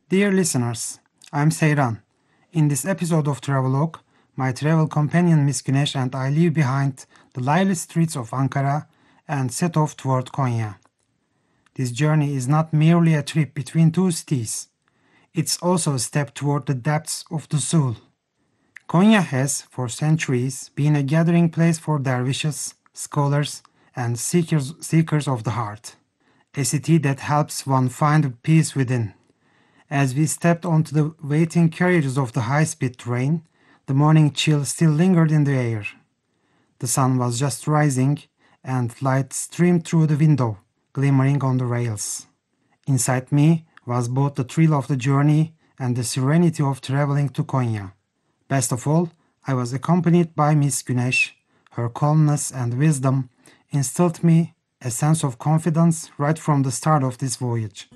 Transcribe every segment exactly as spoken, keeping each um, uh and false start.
Dear listeners, I'm Seyran. In this episode of Travelog, my travel companion Miss Güneş and I leave behind the lively streets of Ankara and set off toward Konya. This journey is not merely a trip between two cities, it's also a step toward the depths of the soul. Konya has, for centuries, been a gathering place for dervishes, scholars, and seekers, seekers of the heart. A city that helps one find peace within. As we stepped onto the waiting carriages of the high-speed train, the morning chill still lingered in the air. The sun was just rising, and light streamed through the window, glimmering on the rails. Inside me was both the thrill of the journey and the serenity of traveling to Konya. Best of all, I was accompanied by Miss Güneş. Her calmness and wisdom instilled me a sense of confidence right from the start of this voyage.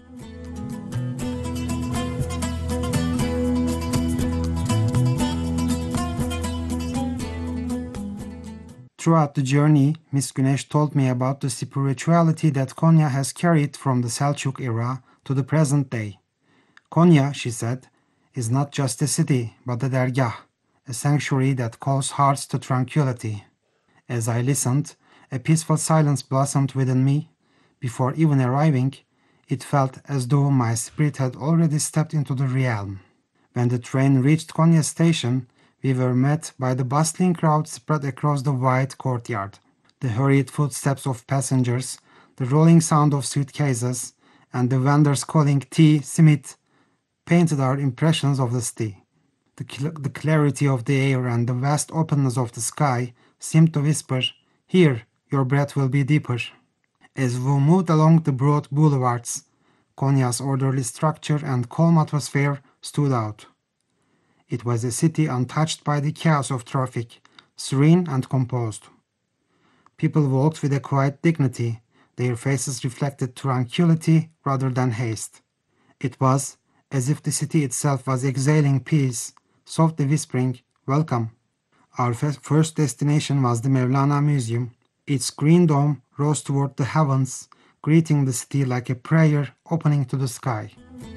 Throughout the journey, Miss Güneş told me about the spirituality that Konya has carried from the Selçuk era to the present day. Konya, she said, is not just a city, but a dergah, a sanctuary that calls hearts to tranquility. As I listened, a peaceful silence blossomed within me. Before even arriving, it felt as though my spirit had already stepped into the realm. When the train reached Konya station, we were met by the bustling crowd spread across the wide courtyard. The hurried footsteps of passengers, the rolling sound of suitcases, and the vendors calling tea, simit, painted our impressions of the city. The, cl- the clarity of the air and the vast openness of the sky seemed to whisper, "Here, your breath will be deeper." As we moved along the broad boulevards, Konya's orderly structure and calm atmosphere stood out. It was a city untouched by the chaos of traffic, serene and composed. People walked with a quiet dignity, their faces reflected tranquility rather than haste. It was as if the city itself was exhaling peace, softly whispering, "Welcome." Our first destination was the Mevlana Museum. Its green dome rose toward the heavens, greeting the city like a prayer opening to the sky.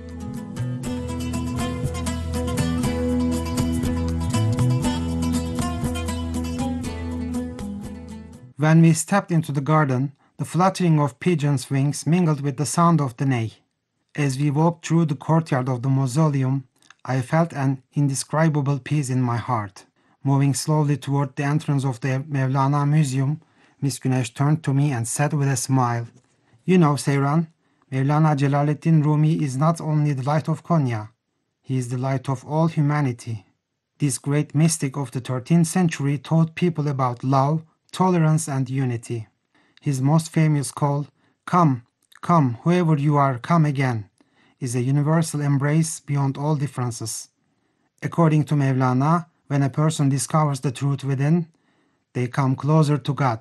When we stepped into the garden, the fluttering of pigeons' wings mingled with the sound of the ney. As we walked through the courtyard of the mausoleum, I felt an indescribable peace in my heart. Moving slowly toward the entrance of the Mevlana Museum, Miss Güneş turned to me and said with a smile, "You know, Seyran, Mevlana Celaleddin Rumi is not only the light of Konya, he is the light of all humanity." This great mystic of the thirteenth century taught people about love, tolerance, and unity. His most famous call, "Come, come, whoever you are, come again," is a universal embrace beyond all differences. According to Mevlana, when a person discovers the truth within, they come closer to God.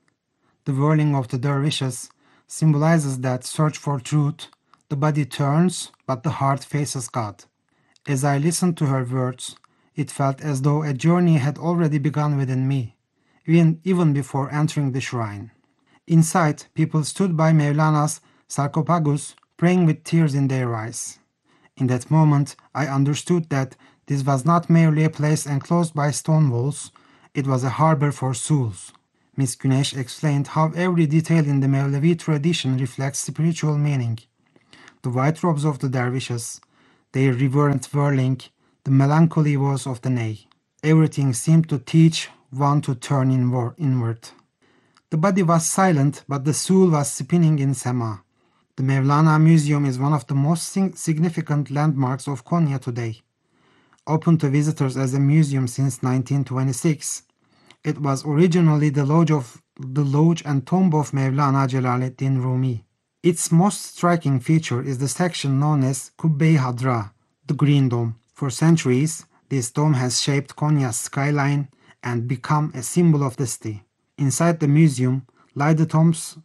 The whirling of the dervishes symbolizes that search for truth. The body turns, but the heart faces God. As I listened to her words, it felt as though a journey had already begun within me, even, even before entering the shrine. Inside, people stood by Mevlana's sarcophagus, praying with tears in their eyes. In that moment, I understood that this was not merely a place enclosed by stone walls, it was a harbor for souls. Miss Güneş explained how every detail in the Mevlevi tradition reflects spiritual meaning. The white robes of the dervishes, their reverent whirling, the melancholy voice of the ney. Everything seemed to teach one to turn inward. The body was silent, but the soul was spinning in Sema. The Mevlana Museum is one of the most significant landmarks of Konya today. Open to visitors as a museum since nineteen twenty-six, it was originally the lodge, of, the lodge and tomb of Mevlana Celaleddin Rumi. Its most striking feature is the section known as Kubbe-i Hadra, the Green Dome. For centuries, this dome has shaped Konya's skyline and become a symbol of the city. Inside the museum lie the tombs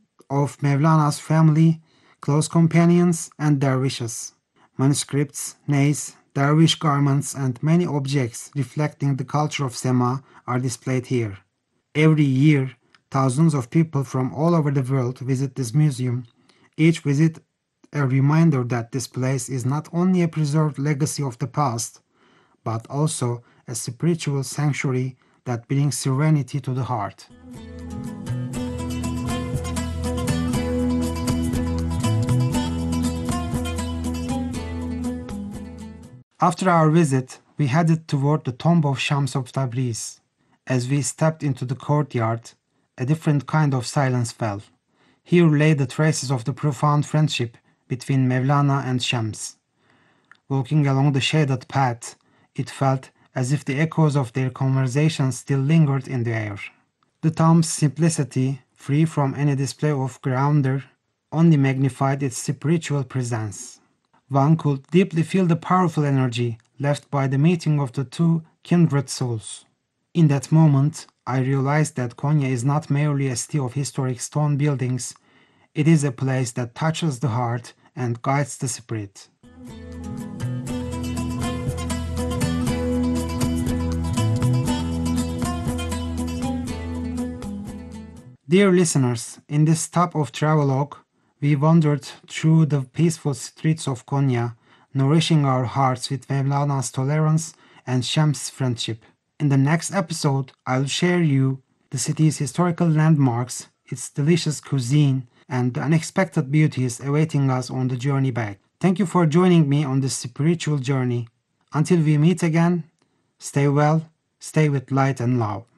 of Mevlana's family, close companions, and dervishes. Manuscripts, neys, dervish garments, and many objects reflecting the culture of Sema are displayed here. Every year, thousands of people from all over the world visit this museum. Each visit a reminder that this place is not only a preserved legacy of the past, but also a spiritual sanctuary that brings serenity to the heart. After our visit, we headed toward the tomb of Shams of Tabriz. As we stepped into the courtyard, a different kind of silence fell. Here lay the traces of the profound friendship between Mevlana and Shams. Walking along the shaded path, it felt as if the echoes of their conversation still lingered in the air. The tomb's simplicity, free from any display of grandeur, only magnified its spiritual presence. One could deeply feel the powerful energy left by the meeting of the two kindred souls. In that moment, I realized that Konya is not merely a city of historic stone buildings, it is a place that touches the heart and guides the spirit. Dear listeners, in this stop of travelogue, we wandered through the peaceful streets of Konya, nourishing our hearts with Mevlana's tolerance and Shams' friendship. In the next episode, I'll share you the city's historical landmarks, its delicious cuisine, and the unexpected beauties awaiting us on the journey back. Thank you for joining me on this spiritual journey. Until we meet again, stay well, stay with light and love.